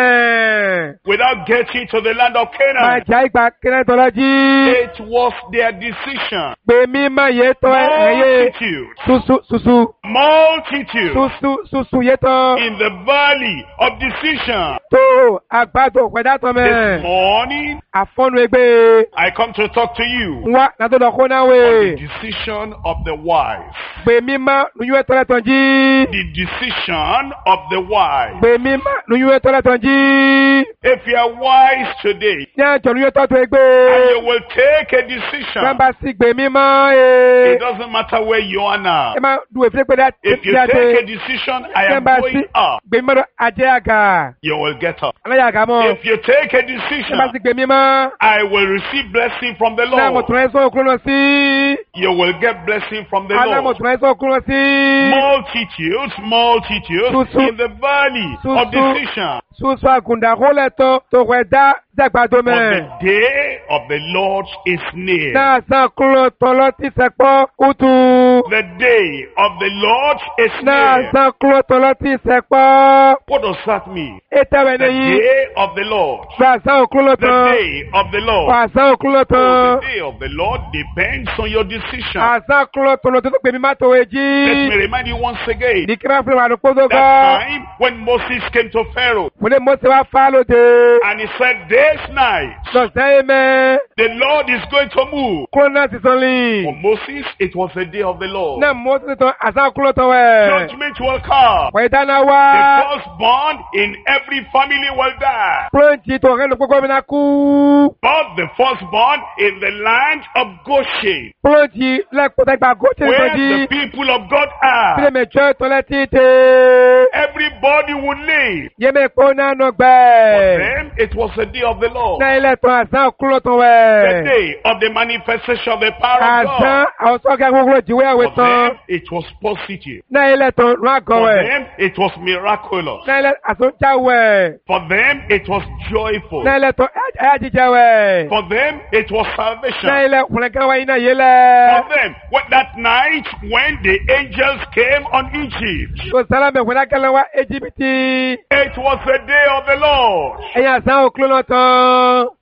lọ́mẹ́. without getting to the land of Má Canaan. jà ìgbà kẹ́rẹ́ tó lọ jí. It was their decision. Gbé mi má yé tán ẹ̀yẹ. Multitude, Susu susu. multitude Susu susu yé tán. in the valley of decision. Tó àgbàdo pẹ̀dá tán This mẹ́. morning, Àfọ́nu ẹgbẹ́. I come to talk to you Wá nàtó lọ kó náà on wè. the decision of the wise. Gbé mi má lóyún ẹ̀ tọ́lẹ̀ tán jí. The decision of the wise. Gbé mi má lóyún ẹ̀ tọ́lẹ̀ tán jí. If you are wise today, Ní àjọ lóyún ẹ̀ tọ́ tó and you ẹgbẹ́. will take a decision, Gbàmbá sí gbé mi má ẹ̀. it doesn't matter where you are now. Ẹ máa du èfé pé dá If you dáadé. take a decision, I am Gbàmbá sí going up, gbé mi má lọ àjẹ́ àgà. you will get up. Aláya àgà mọ́. If you take a decision, Gbàmbá sí gbé mi má. I will receive blessing from the Náà mo Lord. tún ẹ sọ òkúrò lọ sí. You will get blessing from the Àná mo Lord. tún ẹ sọ òkúrò lọ sí. Multitudes, multitudes Susu. in the valley of Susu. decision. Susu àgùndà kó lẹ̀ tán tó wẹ̀ dá dàgbàdo For mẹ́. the day of the Lord is near. Náà sàn kúrò tọ́lọ́ tí sẹ́pọ̀ kútu. The day of the Lord is Náà near. sàn kúrò tọ́lọ́ tí sẹ́pọ̀. What does that mean? Ètẹ̀wẹ̀ The nìyí. day of the Lord. Gbà sàn òkúrò The tán. day of the Lord. Wà sàn òkúrò Oh, tán. the day of the Lord depends on your decision. Àsàn kúrò tọ́lọ́ tó tó gbèmí má tó Let ejì. me remind you once again. Ní kíra fún wa ló kó tó That gọ́. time when Moses came to Pharaoh Mo ní mo ṣe wá fá lóde. and he said, this night Lọ̀sẹ̀ yìí mẹ́. the Lord is going to move. Kúrò náà ti sọ lì. For Moses, it was the day of the Lord. Náà mo ti tán àsàn kúrò tán wẹ̀. Judgment will come. Wẹ̀ dáná The wá. firstborn in every family will die. Púrọ̀ǹtì tó rẹ̀ ló gbogbo mi náà kú. But the firstborn in the land of Goshen, Púrọ̀ǹtì lẹ́kọ̀ọ́ gbà gòtì where ìtọ́jú. the people of God Sílẹ̀ are, mẹ́tọ́ tọ́lẹ̀ títẹ̀. everybody will live. Yẹ́mẹ̀ kó náà nọ For gbẹ́. them, it was the day of the Lord. Náà ilẹ̀ tán àsán kúrò tán The wẹ̀. day of the manifestation of the power of Àsán God. àwọn sọ́kẹ́ gbogbo ìjìwé àwẹ̀ For tán. them, it was positive. Náà ilẹ̀ tán rún àgọ́ For wẹ̀. them, it was miraculous. Náà ilẹ̀ àsọ̀njà wẹ̀. For them, it was joyful. Náà ilẹ̀ tán ẹ̀yà jíjẹ wẹ̀. For them, it was Náà salvation. ilẹ̀ kùnẹ̀kẹ́ wáyé náà yé lẹ̀. For them, when that night when the angels came on Egypt, Kò sálámẹ̀ kùnẹ̀kẹ́ wá Ejibiti. it was the day of the Lord. Ẹ̀yà àsán òkúlò náà tán.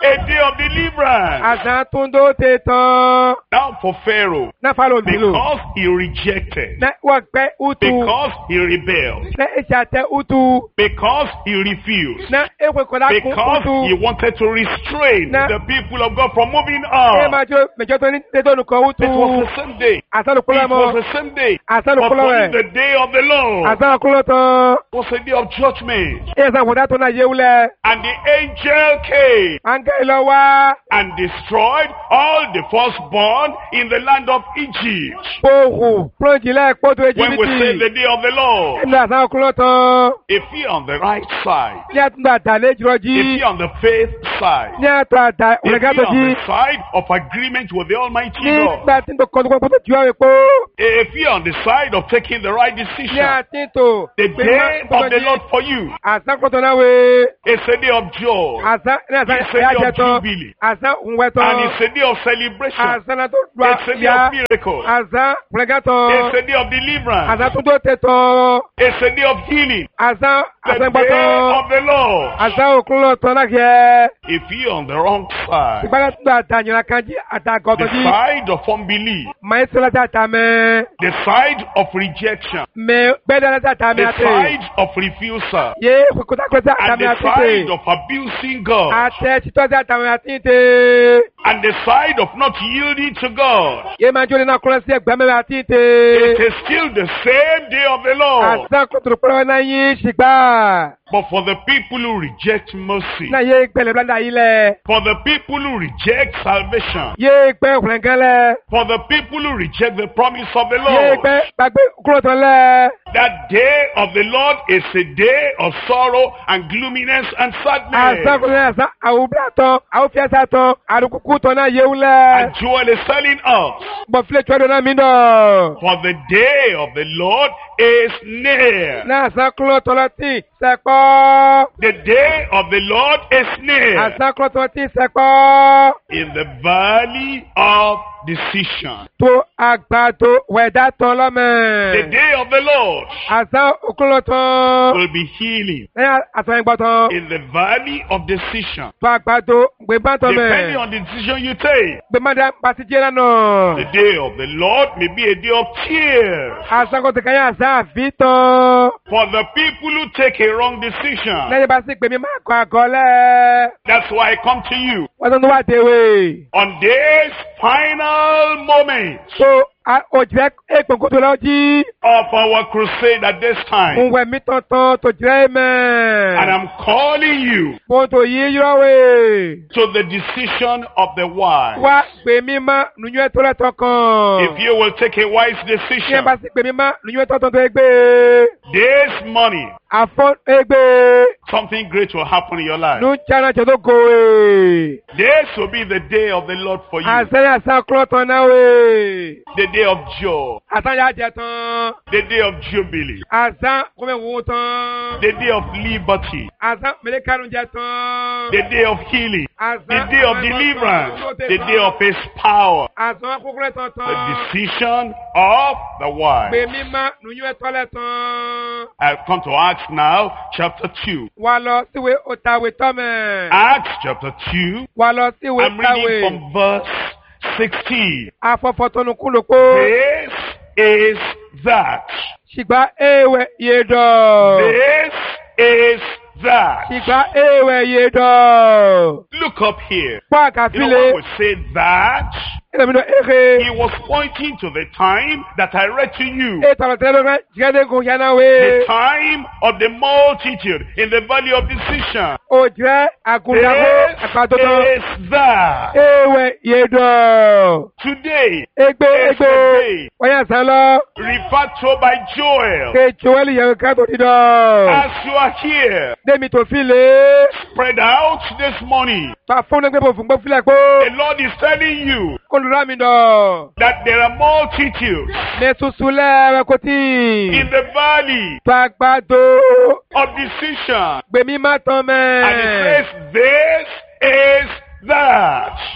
A day of deliverance. Àṣà tún dó te tán. Now for Pharaoh. Náà fálọ̀ nílò. Because he rejected. Náà wọ́n pẹ́ utu. Because he rebelled. Náà èsì àtẹ utu. Because he refused. Náà èkó ìkọ̀dá kún Because utu. he wanted to restrain Na- the people of God from moving Ẹ on. máa jó mẹjọ tó ní tẹ́tọ́ nìkan utu. It was the same day. Àṣà ló It kúlọ̀ mọ́. was the same day. Àṣà ló But kúlọ̀ only rẹ̀. the day of the Lord Àṣà kúlọ̀ tán. was a day of judgment. Ẹ sàn kọ̀dá tó náà yé wulẹ̀. And the angel came Àǹkẹ́ ìlọ wá. and destroyed all the firstborn in the land of Egypt. Bóhù. Pọ́njìlẹ̀ kótó When we say the Ejibiti. day of the Lord, Ẹnu àṣà kúlọ̀ tán. if you're on the right side, Ní àtúntò àtàlẹ́ jùlọ if jí. you're on the faith side, Ní àtúntò àtà if òrẹ́gá tó you're on jí. the side of agreement with the Almighty God, Nígbà tí n tó kọ́ tó kọ́ tó jù ọ́ epo. if you're on the side of taking the right Ní decision, àtìntò. the day of the Lord for you Àṣà kọ́tọ̀ náà wé. is a day of joy, Àṣà ní àṣà It's a ìyá day jẹ of tán. jubilee. Àṣà òǹwẹ̀ tán. and it's a day of celebration. Àṣà náà tó dùn It's a day àyà. of miracle. Àṣà òrẹ́gá tán. It's a day of deliverance. Àṣà tó tó tẹ tán. It's a day of healing. Àṣà The àṣà ìgbà day tán. of the Lord. Àṣà òkúlọ̀ tán náà kẹ́. If you're on the wrong side, Ìgbàlẹ̀ tó àtàyìnrà kan jí àtàgọ́tọ̀ the jí. side of unbelief, Màá sọ láti àtàmẹ́. the side of rejection, Mẹ gbẹ́dẹ̀ láti àtàmẹ́ the àti. side of refusal, Yé kókótákótá and àtàmẹ́ the àti side tè. of abusing God, Àtẹ títọ́ sí àtàmẹ́ àti tè. and the side of not yielding to God. Yé máa jó nínú akọ́lọ́ sí ẹgbẹ́ mẹ́rin àti It tè. is still the same day of the Lord. Àṣà kòtòrò pẹ́lú náà yín ṣìgbà. But for the people who reject mercy, Náà yé gbẹ̀lẹ̀ blanda yìí lẹ̀. for the people who reject salvation, Yé gbẹ́ òkùnrin lẹ̀. for the people who reject the promise of the Yé Lord, gbẹ́ gbàgbé kúrò tán lẹ̀. that day of the Lord is a day of sorrow and gloominess and Àṣà sadness. kòtòrò àṣà àwùbá tán. Àwùfíàṣà tán. Àdùkùkù tán náà yéwu lẹ̀. And Joel is telling us, Bọ̀ fílẹ̀ tí wọ́n dún náà mí dọ̀. for the day of the Lord is near. Náà àṣà kúrò tán lọ sí sẹ́pọ̀. The day of the Lord is near Àṣà kúrò tán lọ sí sẹ́pọ̀. in the valley of decision. Tó àgbàdo wẹ̀dá tán The lọ́mẹ̀. day of the Lord Àṣà òkúrò tán. will be healing Lẹ́yìn àṣà ìgbọ́ tán. in the valley of decision. Tó àgbàdo gbẹ̀bá tán Depending mẹ̀. on the decision you take, Gbẹ̀mọ́dá pàṣẹ jẹ́ lánàá. the day of the Lord may be a day of tears. Àṣà kò tẹ̀ka yẹn àṣà àfi tán. For the people who take a wrong decision, Lẹ́yìn bá sì pè mí máa kọ àgọ́lẹ̀. that's why I come to you Wọ́n tún wá tèwé. on this final moment So òjìrẹ́ èpè kótó lọ jí. of our crusade at this time. Ń wẹ̀ mí tọ̀tàn tó jẹ́ mẹ́. And I'm calling you Kótó yìí yọ̀wé. to the decision of the wise. Wá pè mí má nùyún ẹ̀tọ́ lẹ́tọ̀ kan. If you will take a wise Ní ẹ decision, bá sì pè mí má nùyún ẹ̀tọ́ tán tó gbé. this morning, Àfọ́ égbé. something great will happen in your life. Nù jẹ́nà jẹ́ tó gòwé. This will be the day of the Lord for you. Àṣẹ àṣà kúrọ̀ tán náà wé. The day of joy. Àṣà jẹ tán. The day of jubilee. Àṣà kọ́mẹ̀ wò tán. The day of liberty. Àṣà mẹ́lẹ́kàrún jẹ tán. The day of healing. Àṣà The day of deliverance. The day of his power. Àṣà kúkúrẹ́ tán The tán. decision of the wise. Pè mí má nùyún ẹ̀tọ́ lẹ̀ tán. I've come to Acts now, chapter two. Wà lọ síwé òtàwé tọ́mẹ̀. Acts chapter two. Wà lọ síwé I'm reading òtàwé. from verse sixteen. Afọ́fọ́tọ́nukú ló kó. This is that. Ṣìgbà èèwẹ̀ yé dọ̀. This is that. Ṣìgbà èèwẹ̀ yé dọ̀. Look up here. Pọ́ You know àkàfílẹ̀. when we say that, Ẹ̀rẹ̀mìnà èrè. he was pointing to the time that I read to you. Ètò àlọ́tẹ́lẹ́ lọ́rẹ́ jìgẹ́dẹ́gùn The yanáwé. time of the multitude in the valley of decision. Òjìrẹ́ àgùndàwó àpàtọ́tọ́. This is that. Èèwẹ̀ yé dọ̀. Today, Egbe is egbe. the day Wọ́n yà sán lọ. referred to by Joel. Ké Joel yẹ̀wò káàtó dídọ̀. As you are here, Démi tó fi lé. spread out this morning. Fà fún ẹgbẹ́ bò fún gbọ́ fílẹ̀ pé. The Lord is telling you Olùrà mi dọ̀. that there are multitudes Mẹ́tùsù lẹ́rẹ̀ kò tí. in the valley Tó àgbàdo. of decision. Gbèmí má tán And it mẹ́. says, this is that.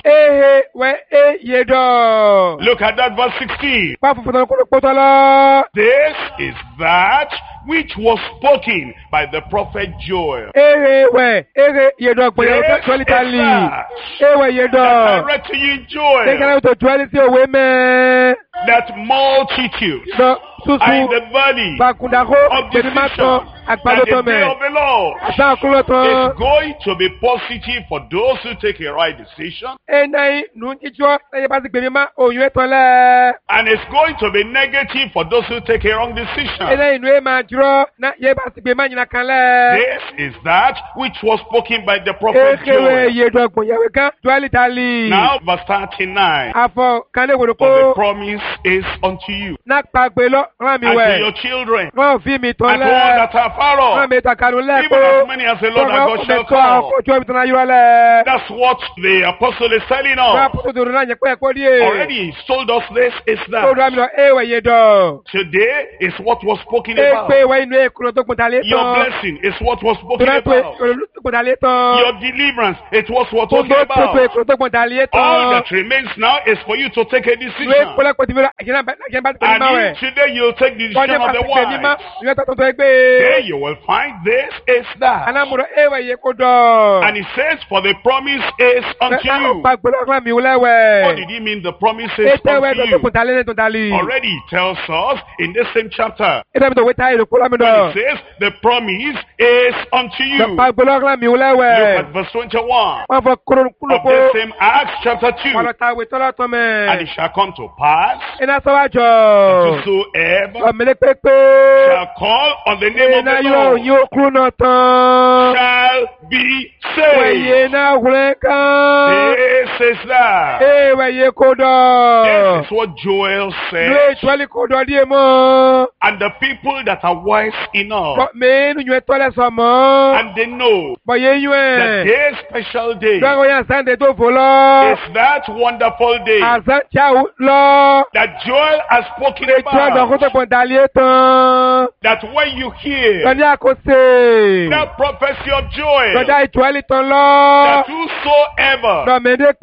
Ehe we e yedo. Look at that verse sixteen. Pa fufutan ko potolo. This is that which was spoken by the prophet Joel. Ehe we ehe yedo po This yedo is twelitali. that Ewe yedo. that I read to you in Joel. Tekana to tweliti owe me. That multitude Do are in susu the valley bakundako of benimato decision, that agbado the to day me. of the Lord Asa kuloto. is going to be positive for those who take a right decision, Enai nu ijo eye ba ti gbemima oyun etole. and it's going to be negative for those who take a wrong decision. Enai nu e ma juro na ye ba ti gbema nyina kanle. This is that which was spoken by the prophet Ekewe Joel. yedo gbon yawe kan twelitali. Now, verse thirty-nine. Afọ kane For the wodoko promise is unto you, na pagbe lo ran mi and to we. your children, Ran fi mi to and to all le. that are far Ran off, mi ta kanu le even ko. as many as the Lord our God shall call. Ojo mi to na yura le. That's what the apostle is telling Ra us. putu do na nye pe ko die. Already he's told us this is To that. ra mi lo ewe yedo. Today is what was spoken E about. pe we inu e kulo to kunta le to. Your blessing is what was To spoken na pe about. kulo to kunta le to. Your deliverance, it was what To was do spoken to pe about. kulo to kunta le to. All that remains now is for you to take a We decision. kole ko ti mi ra agina ba agina ba ti And ma we. if today you'll take the Ko je decision pa of the ti mi ma. wise, Ni ta to to egbe. there you will find this is that. Anamuro ewe ye ko do. And he says, for the promise is unto Na you. pagbe lo ran mi What lewe. did he mean the promise is Ete we unto do to you? kunta le to dali. Already he tells us in this same chapter. Ete mi to we tai lo ko la mi do. When he says, the promise is unto you. Na pagbe lo ran mi Look lewe. at verse twenty-one Wọ́n fọ kúrò kúrò of kó. the same Acts chapter two. Wọ́n lọ ta ìwé tọ́lá tọ́ mẹ́. And it shall come to pass, Iná sọ́wájọ́. whosoever Ọ̀mẹ́lẹ́ pépé. shall call on the name of Iná the yóò Lord yín okúrú náà tán. shall be Wẹ̀yẹ saved. náà wúrẹ́ kán. This is that. Ee wẹ̀yẹ kó dọ̀. This is what Joel Ìlú said. ìtọ́lí kó dọ̀ díẹ̀ mọ́. And the people that are wise enough, Bọ̀ mẹ́nu yẹn tọ́lẹ̀ sọ mọ́. and they know Bọ̀ yẹ yún that ẹ̀. their special day Dọ́gọ̀ yẹn àsáǹdẹ̀ tó fò lọ. is that wonderful day Àsán tíáwó lọ. that Joel has spoken Ètò ọ̀dọ̀ kó tó about. pọ̀ dàlẹ́ tán. That when you hear Lọ́dí àkóso. that prophecy of Joel, Lọ́dá ìtúwálì tán lọ. that whosoever Lọ́mẹdé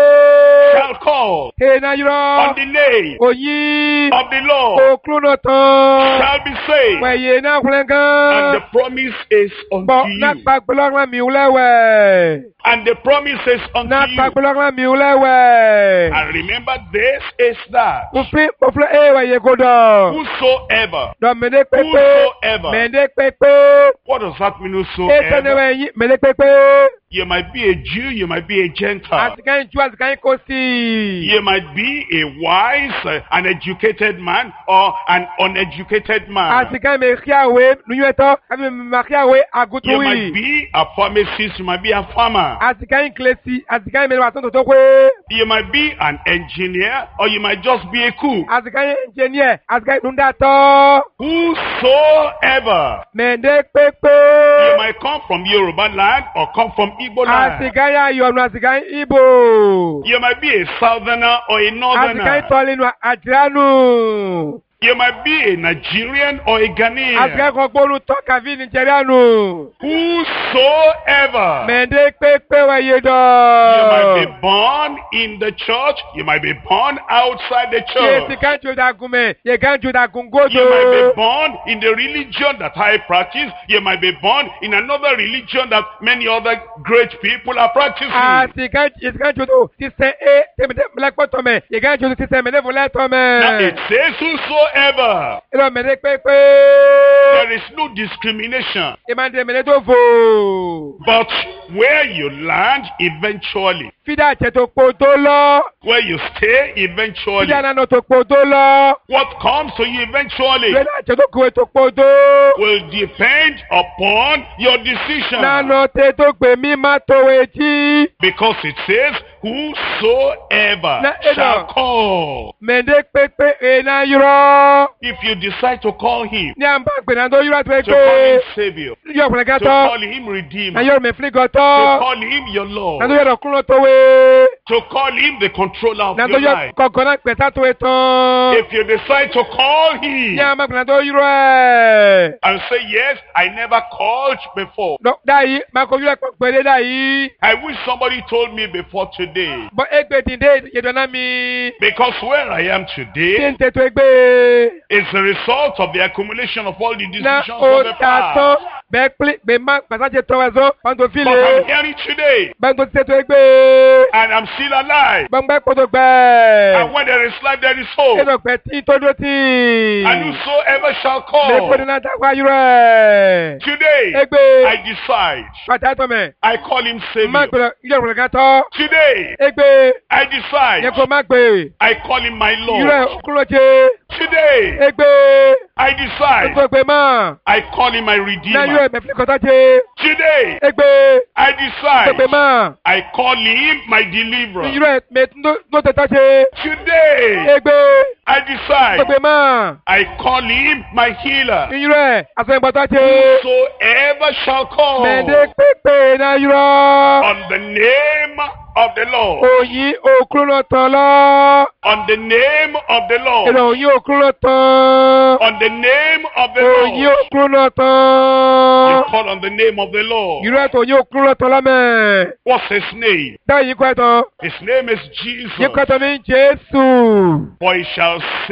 pépé. shall call Èèna on yúrọ. the name Òyí. of the Lord Òkúrúnà tán. shall be saved. Wẹ̀yẹ náà kúrẹ́ And gan. the promise is unto Bọ̀ náà you. pa gbọ́lọ́gbọ́n mi wúlẹ́wẹ̀. And the promise is unto Náà pa you. gbọ́lọ́gbọ́n mi wúlẹ́wẹ̀. And remember, this is that. Òfin òfin ẹ̀ wẹ̀yẹ kó dọ̀. Whosoever. Lọ́mẹdé pépé. Whosoever. Mẹ̀dé pépé. What does that mean, Ètò whosoever? ẹ̀yìn mẹ̀dé pépé. You might be a Jew, you might be a Gentile. Àtìkáyìn ju àtìkáyìn kó sí. You might be a wise, uh, an educated man, or an uneducated man. Àtìkáyìn mẹ̀ kíáwé nuyú ẹ̀tọ́. Àbí mẹ̀ kíáwé You àgùtùwì. might be a pharmacist, you might be a farmer. Àtìkáyìn kìlẹ̀sì. Àtìkáyìn mẹ̀ wà tó tó pé. You might be an engineer, or you might just be a cook. Àtìkáyìn ẹnjẹniẹ̀. Àtìkáyìn dundatọ́. Whosoever. Mẹ̀dé You pépé. might come from Yoruba land or come from Igbo land. Àtìkáyìn ayọ̀nù àtìkáyìn Ìbò. You might be a southerner or a Àtìkáyìn northerner. tọ́línú àjìránù. You might be a Nigerian or a Ghanaian. Àtìkáyìn kan gbóòlù tọ́ka fi Nìjẹ́ríànù. Whosoever. Mẹ̀dé pépé wẹ̀yẹ You dọ̀. might be born in the church. You might be born outside the church. Yéèsì kan jò dàgùn mẹ̀. Yè kan jò dàgùn You might be gòdò. born in the religion that I practice. You might be born in another religion that many other great people are practicing. Àtìkáyìn yèsì kan jò dò sísẹ́ é tẹ̀mẹ̀tẹ̀ mẹ̀lẹ́pọ̀tọ̀ mẹ̀. Yè kan jò dò sísẹ́ mẹ̀lẹ́fọ̀ lẹ́tọ̀ Now it mẹ̀. says whosoever. Ìlọ mẹ̀dé pépé. There is no discrimination. Ìmàdé mẹ̀dé tó fò. But where you land eventually, Fídà àjẹ́ tó po tó lọ. where you stay eventually, Fídà nánà tó po tó lọ. what comes to you eventually Fídà àjẹ́ tó kúrò tó po tó. will depend upon your decision. Nánà tẹ tó gbè mí má tó etí. Because it says, whosoever Na- eh, shall no. call. Mẹ̀dé pépé èèna yúrọ. If you decide to call him, Ní à ń bá gbènà tó yúrọ tó to call pé. him Savior, Yọ̀ ọ̀pọ̀lẹ̀ to gàtọ̀. call him Redeemer, Ayọ̀ mẹ̀fìlì to gọ̀tọ̀. call him your Nàdó Lord, yọ̀rọ̀ kúrò tó wé. to call him the controller of Na your to yo life. kokona peta to eto. If you decide to call him Nya ma kuna to yuro. and say, yes, I never called before. No dai ma ko yuro pele dai. I wish somebody told me before today. Bo egbe tinde yedona mi. Because where I am today Tinte to egbe. is the result of the accumulation of all the Na decisions o of the ta past. so be pli be ma pata je to wazo pando But I'm file. hearing today, Bango tinte to egbe. and I'm still alive. Bangba kodo And gbe. when there is life, there is hope. Edo pe ti to do ti. And whosoever shall Le call ko na ta wa yuro. today, Egbe. I decide. Pata to me. I call him Ma Savior. gboro ile ro ga to. Today, Egbe. I Ye decide. ko ma gbe. I call him my Lord. Yuro kuro je. Today, Egbe. I decide. Gbogbo gbe ma. I call him my Na Redeemer. yuro me fi ko ta je. Today, Egbe. I Gbogbo decide. ma. I call him my Deliverer. Yuro me no no te ta je. Today, Egbe. I decide. Gbogbo ma. I call him my Healer. Yuro aso ngbo ta je. Whosoever shall call Mende pepe na yuro. on the name of the Lord, Oyin okuru no tan lo. on the name of the Ero Lord, oyin okuru no tan. on the name of the Oyin Lord, okuru no you tan. call on the name of the Lord. Yuro to oyin okuru no tan la me. What's his name? Da yin ko to. His name is Yin Jesus. ko to ni Jesu. For he shall